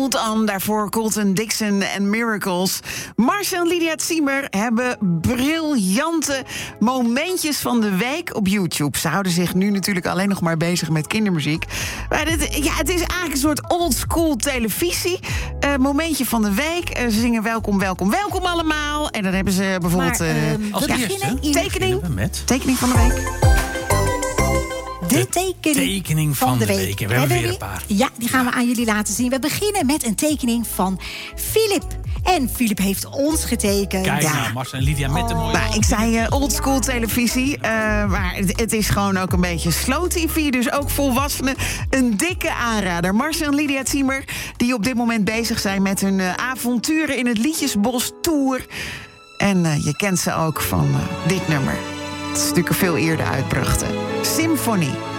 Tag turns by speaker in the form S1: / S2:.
S1: Hold On, daarvoor Colton Dixon en Miracles. Marcel en Lydia Ziemer hebben briljante momentjes van de week op YouTube. Ze houden zich nu natuurlijk alleen nog maar bezig met kindermuziek. Maar het is eigenlijk een soort oldschool televisie. Momentje van de week. Ze zingen welkom, welkom, welkom allemaal. En dan hebben ze bijvoorbeeld... Tekening van de week.
S2: De tekening van de week.
S3: We hebben weer een paar.
S2: Ja, die gaan we aan jullie laten zien. We beginnen met een tekening van Filip. En Filip heeft ons getekend.
S3: Kijk nou, Marcel en Lydia met de mooie...
S1: Ik zei oldschool televisie. Maar het is gewoon ook een beetje slow TV. Dus ook volwassenen een dikke aanrader. Marcel en Lydia Ziemer, die op dit moment bezig zijn met hun avonturen in het Liedjesbos Tour. En je kent ze ook van dit nummer. Het is natuurlijk veel eerder uitbrachten. Symfonie.